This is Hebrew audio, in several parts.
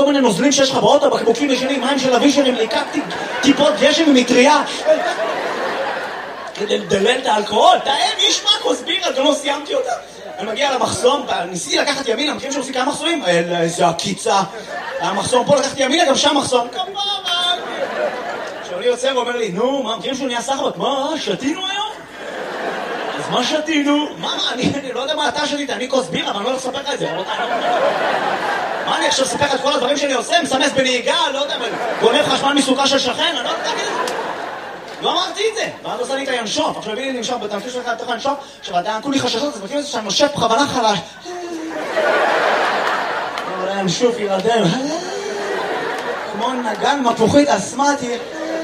כל מיני נוזלים שיש לך באוטו, בקבוקים ישנים, מים של אבישרים, ליקקתי טיפות גשם ומטריה. כדי לדלל את האלכוהול, תאם, יש מה כוסבירה, גם לא סיימתי אותה. אני מגיע למחסום, ניסיתי לקחת ימינה, מכירים שעושים כמה מחסומים? איזה עקיצה. המחסום פה לקחתי ימינה, גם שם מחסום. כמובן. כשאני יוצא ואומר לי, נו, מה, מכירים שהוא נהיה סחבק? מה, שתינו היום? אז מה שתינו? מה, אני לא יודע מה אתה שתית, אני כוס בירה, אבל אני לא הולך לספר לך את זה. מה, אני עכשיו אספר לך את כל הדברים שאני עושה? מסמס בנהיגה, לא יודע, גונב חשמל מסוכה של שכן, אני לא יודע להגיד את זה. לא אמרתי את זה, ואז עושה לי את הינשוף, עכשיו הביא לי לנשוף, בתמשיך שלך לתוך הינשוף, עכשיו אתה כולי חששות, אז מכיר את זה שאני נושף בכוונה חלש. אבל הינשוף ירדם, כמו נגן מפוחית אסמטי.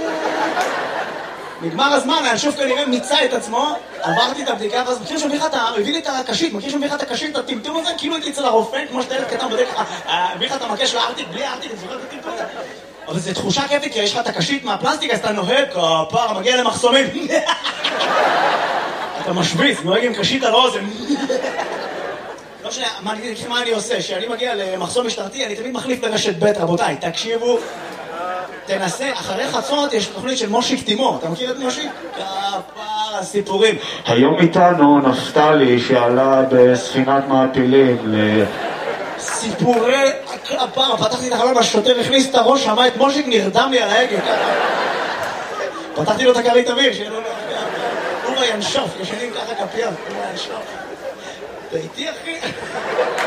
נגמר הזמן, הינשוף כנראה מיצה את עצמו, עברתי את הבדיקה, ואז מכיר שמביא לך את הביא לי את הקשית, מכיר שמביא לך את הקשית, את הטמטום הזה, כאילו הייתי אצל הרופא, כמו שאתה ילד קטן בדרך כלל, הביא לך את המקש לארטיק, בלי הארטיק, אני זוכר את הטמטום הזה. אבל זו תחושה כיפית, כי יש לך את הקשית מהפלסטיק, אז אתה נוהג, כפר, מגיע למחסומים. אתה משוויץ, נוהג עם קשית על אוזן. לא משנה, מה אני עושה? כשאני מגיע למחסום משטרתי, אני תמיד מחליף לרשת ב', רבותיי, תקשיבו, תנסה, אחרי חצות יש תוכנית של מושיק תימור, אתה מכיר את מושיק? כפר הסיפורים. היום איתנו נפתלי שעלה בספינת מעפילים סיפורי הכפר, פתחתי את החלון, השוטר הכניס את הראש, שמע את מושיק, נרדם לי על ההגה. פתחתי לו את הכרית אוויר, שיהיה לו הוא ינשוף, ישנים ככה כפיו, הוא ינשוף. אתה איתי אחי?